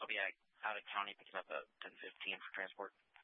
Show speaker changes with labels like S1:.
S1: I'll be out of county picking up a 10:15 for transport.